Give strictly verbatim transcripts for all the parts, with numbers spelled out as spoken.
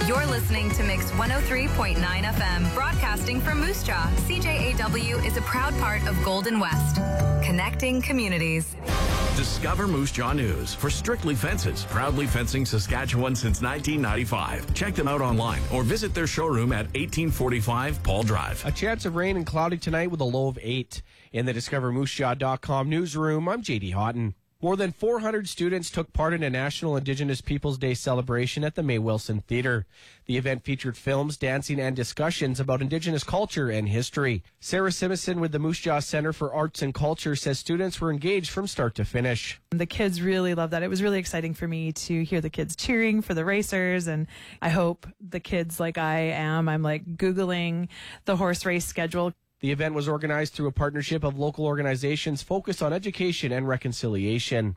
You're listening to Mix one oh three point nine F M, broadcasting from Moose Jaw. C J A W is a proud part of Golden West, connecting communities. Discover Moose Jaw News for Strictly Fences, proudly fencing Saskatchewan since nineteen ninety-five. Check them out online or visit their showroom at eighteen forty-five Paul Drive. A chance of rain and cloudy tonight with a low of eight. In the discover moose jaw dot com newsroom, I'm J D Houghton. More than four hundred students took part in a National Indigenous Peoples Day celebration at the May Wilson Theatre. The event featured films, dancing, and discussions about Indigenous culture and history. Sarah Simison with the Moose Jaw Centre for Arts and Culture says students were engaged from start to finish. The kids really loved that. It was really exciting for me to hear the kids cheering for the racers, and I hope the kids, like I am, I'm like Googling the horse race schedule. The event was organized through a partnership of local organizations focused on education and reconciliation.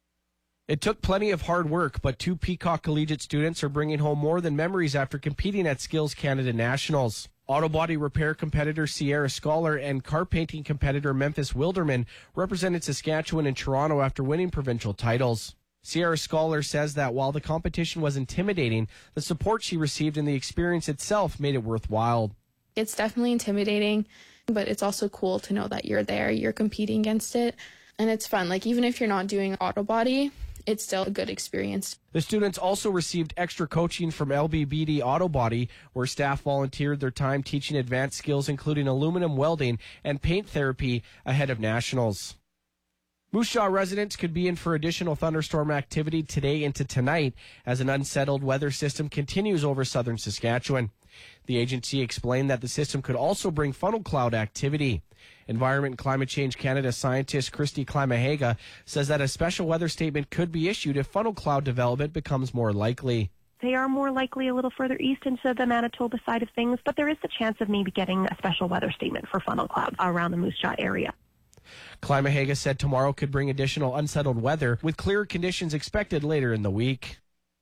It took plenty of hard work, but two Peacock Collegiate students are bringing home more than memories after competing at Skills Canada Nationals. Auto body repair competitor Sierra Scholar and car painting competitor Memphis Wilderman represented Saskatchewan and Toronto after winning provincial titles. Sierra Scholar says that while the competition was intimidating, the support she received and the experience itself made it worthwhile. It's definitely intimidating, but it's also cool to know that you're there, you're competing against it, and it's fun. Like, even if you're not doing auto body, it's still a good experience. The students also received extra coaching from L B B D Auto Body, where staff volunteered their time teaching advanced skills, including aluminum welding and paint therapy, ahead of nationals. Moose Jaw residents could be in for additional thunderstorm activity today into tonight as an unsettled weather system continues over southern Saskatchewan. The agency explained that the system could also bring funnel cloud activity. Environment and Climate Change Canada scientist Christy Climahaga says that a special weather statement could be issued if funnel cloud development becomes more likely. They are more likely a little further east into the Manitoba side of things, but there is the chance of maybe getting a special weather statement for funnel clouds around the Moose Jaw area. Climahaga said tomorrow could bring additional unsettled weather, with clearer conditions expected later in the week.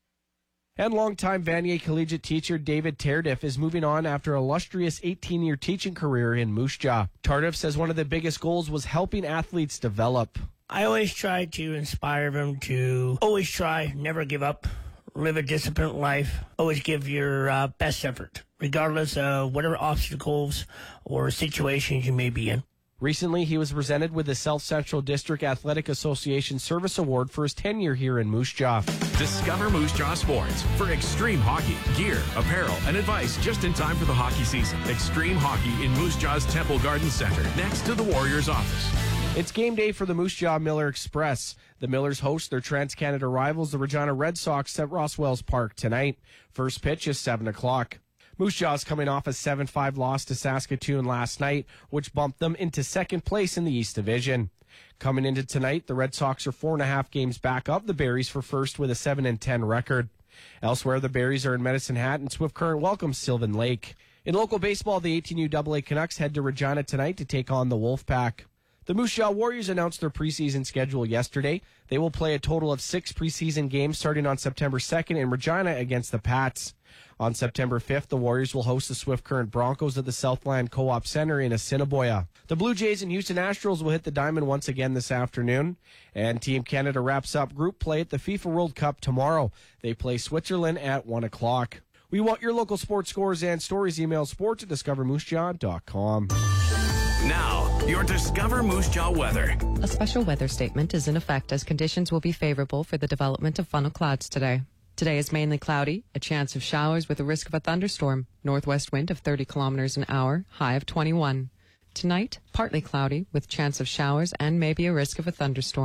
And longtime Vanier Collegiate teacher David Tardif is moving on after an illustrious eighteen-year teaching career in Moose Jaw. Tardif says one of the biggest goals was helping athletes develop. I always try to inspire them to always try, never give up, live a disciplined life, always give your uh, best effort, regardless of whatever obstacles or situations you may be in. Recently, he was presented with the South Central District Athletic Association Service Award for his tenure here in Moose Jaw. Discover Moose Jaw Sports for extreme hockey, gear, apparel, and advice just in time for the hockey season. Extreme Hockey in Moose Jaw's Temple Garden Center, next to the Warriors office. It's game day for the Moose Jaw Miller Express. The Millers host their Trans-Canada rivals, the Regina Red Sox, at Rosswells Park tonight. First pitch is seven o'clock. Moose Jaw's coming off a seven five loss to Saskatoon last night, which bumped them into second place in the East Division. Coming into tonight, the Red Sox are four and a half games back of the Berries for first with a seven and ten record. Elsewhere, the Berries are in Medicine Hat, and Swift Current welcomes Sylvan Lake. In local baseball, the eighteen U double A Canucks head to Regina tonight to take on the Wolfpack. The Moose Jaw Warriors announced their preseason schedule yesterday. They will play a total of six preseason games starting on September second in Regina against the Pats. On September fifth, the Warriors will host the Swift Current Broncos at the Southland Co-op Center in Assiniboia. The Blue Jays and Houston Astros will hit the diamond once again this afternoon. And Team Canada wraps up group play at the FIFA World Cup tomorrow. They play Switzerland at one o'clock. We want your local sports scores and stories. Email sports at discover moose jaw dot com. Now, your Discover Moose Jaw weather. A special weather statement is in effect as conditions will be favorable for the development of funnel clouds today. Today is mainly cloudy, a chance of showers with a risk of a thunderstorm, northwest wind of thirty kilometers an hour, high of twenty-one. Tonight, partly cloudy with chance of showers and maybe a risk of a thunderstorm.